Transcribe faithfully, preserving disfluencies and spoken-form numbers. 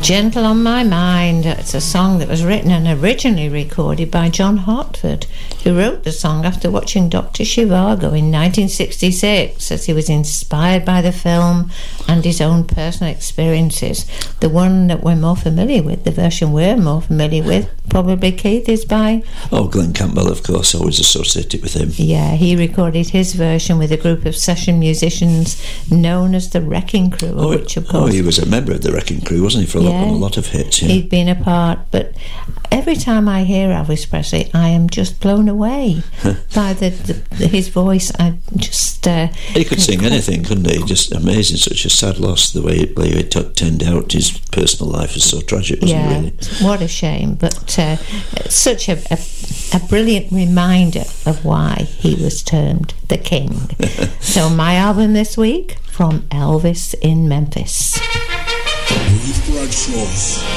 Gentle on My Mind. It's a song that was written and originally recorded by John Hartford, who wrote the song after watching Doctor Zhivago in nineteen sixty-six, as he was inspired by the film and his own personal experiences. The one that we're more familiar with, the version we're more familiar with, probably Keith, is by... Oh, Glenn Campbell, of course, always associated with him. Yeah, he recorded his version with a group of session musicians known as the Wrecking Crew, oh, which of course... Oh, he was a member of the Wrecking Crew, wasn't he, for a, yeah, lot, a lot of hits, yeah. He'd been a part, but every time I hear Elvis Presley, I am just blown away by the, the his voice. I just... Uh, he could sing anything, couldn't he? Just amazing, such a sad loss, the way it, the way it t- turned out. His personal life was so tragic, wasn't yeah, it, really? What a shame, but uh, such a, a, a brilliant reminder of why he was termed the King. So my album this week, from Elvis in Memphis. Ruth Bradshaw.